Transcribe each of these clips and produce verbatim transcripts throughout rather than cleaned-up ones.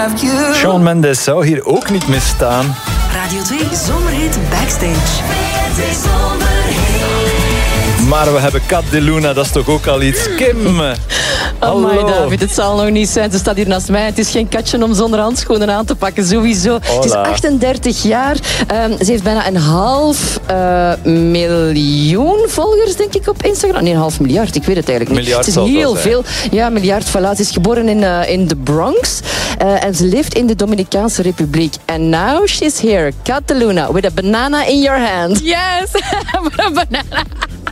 have you. Shawn Mendes zou hier ook niet misstaan. Radio twee Zomerhit Backstage. Maar we hebben Cat de Luna, dat is toch ook al iets. Kim, Oh my hallo. David, het zal nog niet zijn. Ze staat hier naast mij. Het is geen katje om zonder handschoenen aan te pakken, sowieso. Hola. Ze is achtendertig jaar. Um, ze heeft bijna een half uh, miljoen volgers, denk ik, op Instagram. Nee, een half miljard, ik weet het eigenlijk niet. Miljard het zal is het heel wel zijn. veel. Ja, miljard, voilà. Ze is geboren in, uh, in de Bronx. Uh, en ze leeft in de Dominicaanse Republiek. And now she's here, Cat de Luna, with a banana in your hand. Yes, with a banana.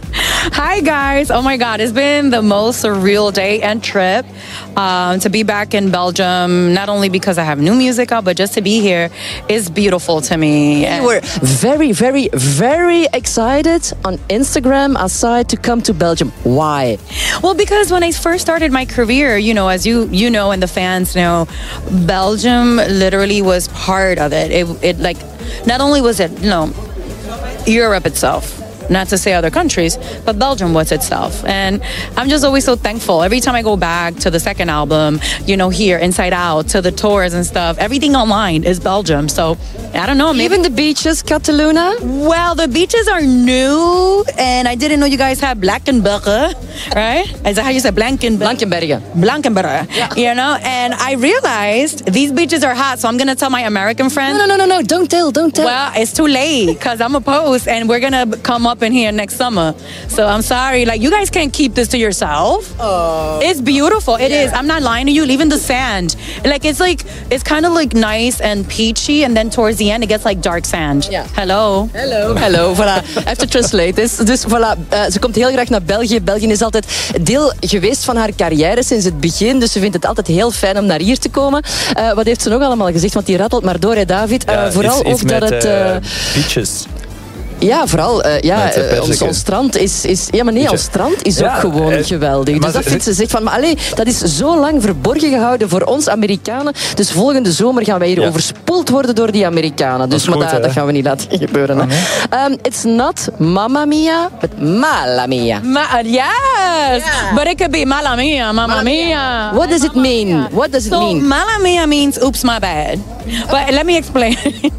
Hi guys, oh my god, it's been the most surreal day and trip um, to be back in Belgium, not only because I have new music out, but just to be here is beautiful to me. You were very, very, very excited on Instagram aside to come to Belgium. Why? Well, because when I first started my career, you know, as you you know and the fans know, Belgium literally was part of it. It, it like, not only was it, you know, Europe itself, not to say other countries, but Belgium was itself. And I'm just always so thankful. Every time I go back to the second album, you know, here, Inside Out, to the tours and stuff, everything online is Belgium. So, I don't know. Maybe Even the beaches, Cat de Luna? Well, the beaches are new, and I didn't know you guys have Blankenberge, right? Is that how you say Blankenberge? Blankenberge. Blankenberge, Yeah. you know? And I realized these beaches are hot, so I'm going to tell my American friends. No, no, no, no, no, don't tell, don't tell. Well, it's too late because I'm a post and we're gonna come up in here next summer. So I'm sorry, like you guys can't keep this to yourself. Oh, it's beautiful. It is. I'm not lying to you. Even the sand, like it's like it's kind of like nice and peachy, and then towards the end it gets like dark sand. Yeah. Hello. Hello. Hello, voilà. I have to translate this. Dus voilà, uh, ze komt heel graag naar België. België is altijd deel geweest van haar carrière sinds het begin. Dus ze vindt het altijd heel fijn om naar hier te komen. Uh, wat heeft ze nog allemaal gezegd? Want die rattelt maar door, hè, David. Uh, Ja, vooral iets, iets ook dat met, het... uh, Uh, beaches. Ja, vooral. Uh, ja, Met de uh, ons, perziken. ons strand is, is... Ja, maar nee, Weet je- ons strand is Ja, ook gewoon eh, geweldig. maar Dus dat ze- vindt ze zegt van... Maar allee, dat is zo lang verborgen gehouden voor ons Amerikanen. Dus volgende zomer gaan wij hier Ja. overspoeld worden door die Amerikanen. Dus is maar goed, dat, hè? dat gaan we niet laten gebeuren. Hè. Um, it's not Mamma Mia, but Mala Mia. Ma- yes, but it could be Mamma Mia, Mamma Mia. What does it mean? What does it So mean? Mamma Mia means oops, my bad. But let me explain.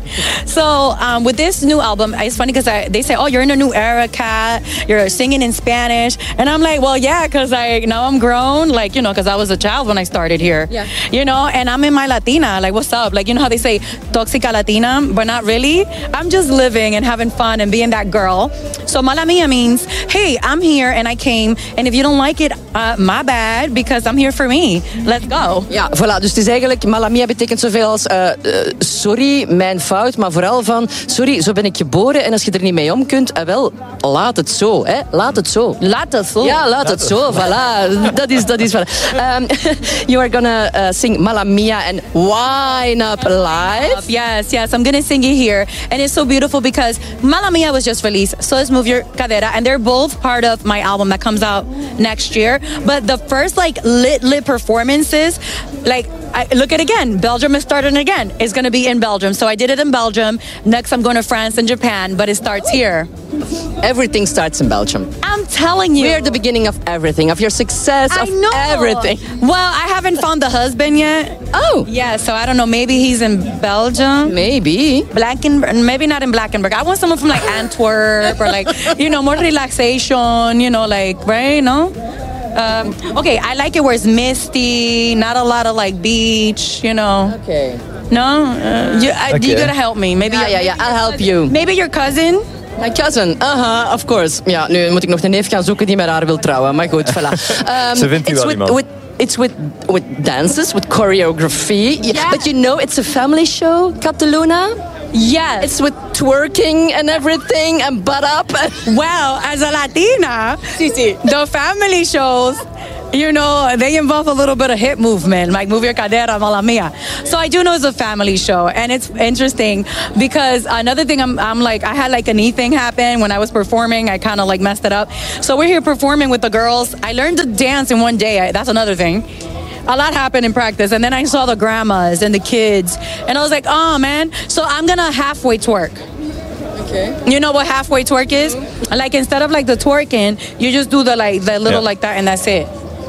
So um, with this new album, it's funny because they say, oh, you're in a new era, Kat. You're singing in Spanish. And I'm like, well, yeah, because I now I'm grown, like, you know, because I was a child when I started here. Yeah. You know, and I'm in my Latina. Like, what's up? Like, you know how they say toxica Latina, but not really. I'm just living and having fun and being that girl. So Mala Mia means, hey, I'm here and I came. And if you don't like it, uh, my bad, because I'm here for me. Let's go. Ja, voilà. Dus het is eigenlijk... Mala Mia betekent zoveel als... Uh, uh, sorry, mijn fout. Maar vooral van... Sorry, zo ben ik geboren. En als je er niet mee om kunt... Uh, wel, laat het zo. Hè? Laat het zo. Laat het zo. Ja, laat het zo. Voilà. Dat is... Dat is voilà. Um, you are gonna uh, sing Mala Mia and Wine Up Live. Yes, yes, I'm gonna sing it here. And it's so beautiful because Mala Mia was just released. So let's move your cadera. And they're both part of my album that comes out next year. But the first like lit lit performances, like I, look at it again. Belgium is starting again. It's gonna be in Belgium. So I did it in Belgium. Next I'm going to France and Japan, but it starts here. Everything starts in Belgium. I'm telling you. We are the beginning of everything. Of your success, I of know. everything. Well, I haven't found the husband yet. Oh. Yeah, so I don't know. Maybe he's in Belgium. Maybe. Blankenberg, maybe not in Blankenberg. I want someone from like Antwerp or like, you know, more relaxation, you know, like, right? No? Um, okay, I like it where it's misty, not a lot of like beach, you know. Okay. No? Uh, you, I, Okay. you gotta help me. Maybe Ja, your- ja, ja. maybe I'll your help cousin- you. Maybe your cousin? My cousin, aha, of course. Ja, nu moet ik nog een neef gaan zoeken die met haar wil trouwen. Maar goed, voilà. Um, Ze vindt u it's wel with, iemand. with, it's with, with dances, with choreography. Yeah. But you know, it's a family show, Cat de Luna. Yes. It's with twerking and everything and butt up. Well, as a Latina, Sí, sí. the family shows, you know, they involve a little bit of hip movement, like move your cadera, mala mia. So I do know it's a family show, and it's interesting because another thing I'm, I'm like, I had like a knee thing happen when I was performing. I kind of like messed it up. So we're here performing with the girls. I learned to dance in one day. I, that's another thing. A lot happened in practice, and then I saw the grandmas and the kids, and I was like, oh man. So I'm gonna halfway twerk. Okay. You know what halfway twerk is? Like instead of like the twerking, you just do the like the little Yeah. like that, and that's it.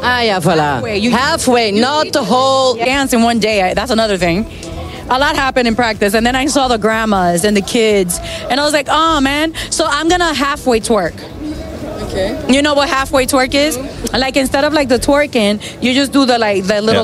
Ah ja, voilà. Halfway, you- Halfway, not the whole... Dance in one day. I- That's another thing. A lot happened in practice, and then I saw the grandmas and the kids, and I was like, oh man. So I'm gonna halfway twerk. Okay. You know what halfway twerk is? Like instead of like the twerking, you just do the like the little